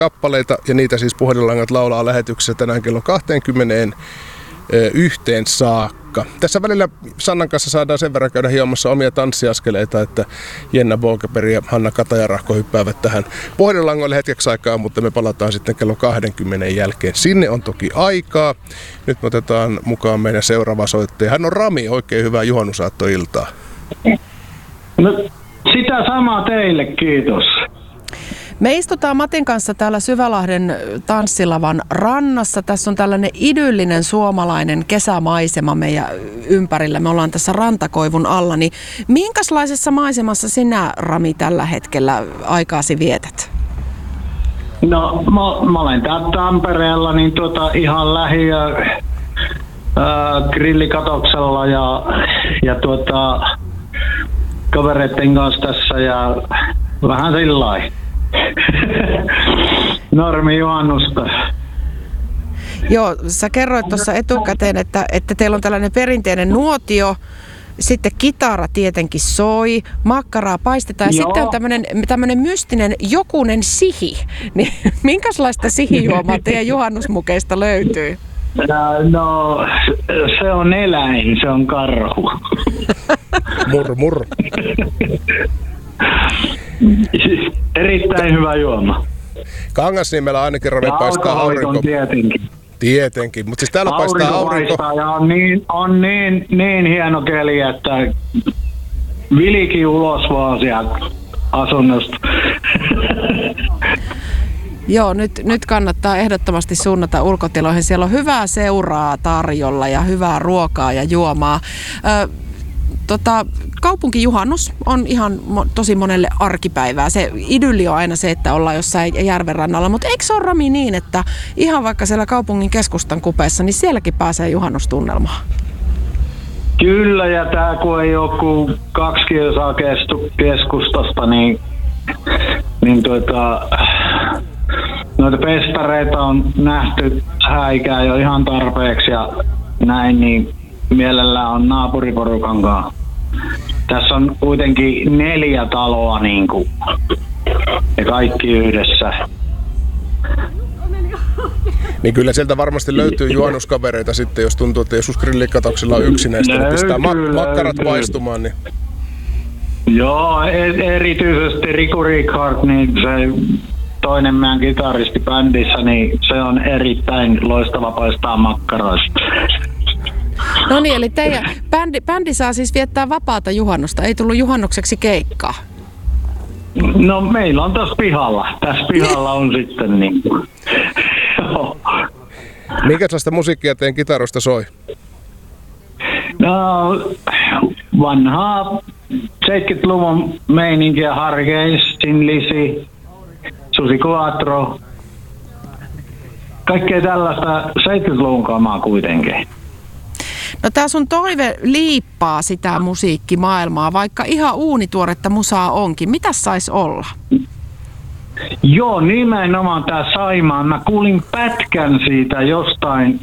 kappaleita ja niitä siis Puhelinlangat laulaa lähetyksessä tänään kello 21 saakka. Tässä välillä Sannan kanssa saadaan sen verran käydä hiomassa omia tanssiaskeleita, että Jenna Bokeberg ja Hanna Katajarahko hyppäävät tähän Puhelinlangoille hetkeksi aikaa, mutta me palataan sitten kello 20 jälkeen. Sinne on toki aikaa. Nyt me otetaan mukaan meidän seuraava soittaja. Hän on Rami. Oikein hyvää juhannusaattoiltaa. No, sitä samaa teille, kiitos. Me istutaan Matin kanssa täällä Syvälahden tanssilavan rannassa. Tässä on tällainen idyllinen suomalainen kesämaisema meidän ympärillä. Me ollaan tässä rantakoivun alla. Niin minkälaisessa maisemassa sinä, Rami, tällä hetkellä aikaasi vietät? No, mä olen täällä Tampereella niin ihan lähiö grillikatoksella ja kavereiden kanssa tässä ja vähän sillain. Normi juhannusta. Joo, sä kerroit tuossa etukäteen, että teillä on tällainen perinteinen nuotio, sitten kitara tietenkin soi, makkaraa paistetaan ja sitten on tämmöinen mystinen jokunen sihi. Niin, minkälaista sihijuomaa teidän juhannusmukeista löytyy? No, se on eläin, se on karhu. Murr. Erittäin hyvä juoma. Kangasniemellä ainakin Rami paistaa aurinko. Tietenkin, mutta siis täällä paistaa aurinko. Ja on niin hieno keli, että vilikin ulos vaan sieltä asunnosta. Joo, nyt kannattaa ehdottomasti suunnata ulkotiloihin. Siellä on hyvää seuraa tarjolla ja hyvää ruokaa ja juomaa. Kaupunkijuhannus on ihan tosi monelle arkipäivää. Se idylli on aina se, että ollaan jossain järven rannalla, mutta eikö se ole, Rami, niin, että ihan vaikka siellä kaupungin keskustan kupeessa, niin sielläkin pääsee juhannustunnelmaan? Kyllä, ja tää kun ei ole kuin 2 kilsaa keskustasta, niin noita festareita on nähty häikää jo ihan tarpeeksi ja näin, niin mielellään on naapuriporukan kanssa. Tässä on kuitenkin 4 taloa niinku, ja kaikki yhdessä. Niin kyllä sieltä varmasti löytyy juhannuskavereita sitten, jos tuntuu, että joskus grillikatoksilla on yksinäistä, niin pistää makkarat paistumaan. Niin. Joo, erityisesti Riku Rickhardt, niin se toinen meidän kitaristi bändissä, niin se on erittäin loistava paistaa makkaroista. No niin, eli teidän bändi saa siis viettää vapaata juhannusta. Ei tullut juhannukseksi keikkaa? No meillä on tässä pihalla. Tässä pihalla on sitten niin. Minkälaista musiikkia teidän kitaroista soi? No vanhaa 70-luvun meininkiä, Hargeis, Tin Lizzy, Susi Quattro. Kaikkea tällaista 70-luvun kamaa kuitenkin. No tää sun toive liippaa sitä musiikkimaailmaa, vaikka ihan uunituoretta musaa onkin. Mitäs sais olla? Joo, nimenomaan tää Saimaan. Mä kuulin pätkän siitä jostain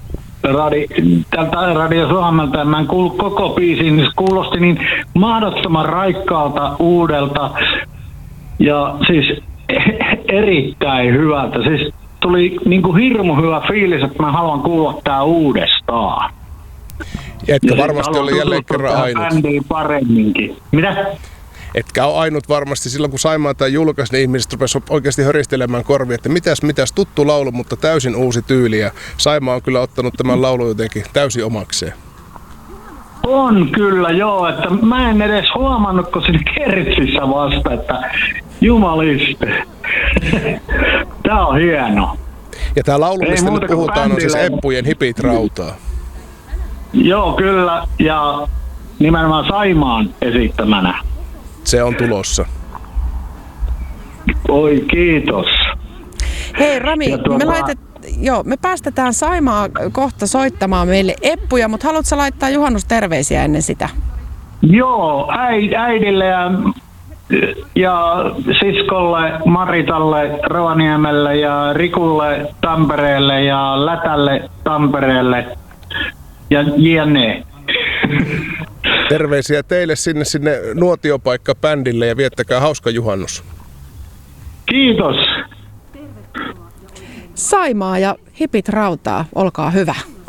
tältä Radio Suomelta ja mä en kuullut koko biisin, niin se kuulosti niin mahdottoman raikkaalta, uudelta ja siis erittäin hyvältä. Siis tuli niinku hirmu hyvä fiilis, että mä haluan kuulla tää uudestaan. Etkä varmasti oli jälleen kerran ainut. Paremminkin. Mitä? Etkä ole ainut varmasti. Silloin kun Saimaa tai julkaisi, niin ihmiset rupesivat oikeasti höristelemään korvia, että mitäs tuttu laulu, mutta täysin uusi tyyli. Ja Saimaa on kyllä ottanut tämän laulun jotenkin täysin omakseen. On kyllä, joo. Että mä en edes huomannut, kun siinä kertsissä vasta, että jumaliste. Tää on hieno. Ja tää laulu, mistä nyt puhutaan, on siis Eppujen Hipit rautaa. Joo, kyllä. Ja nimenomaan Saimaan esittämänä. Se on tulossa. Oi, kiitos. Hei Rami, me päästetään Saimaa kohta soittamaan meille Eppuja, mutta haluatko laittaa juhannusterveisiä ennen sitä? Joo, äidille ja siskolle, Maritalle, Rovaniemelle ja Rikulle Tampereelle ja Lätälle Tampereelle ja jne. Terveisiä teille sinne nuotiopaikka bändille ja viettäkää hauska juhannus. Kiitos. Saimaa ja hipit rautaa, olkaa hyvä.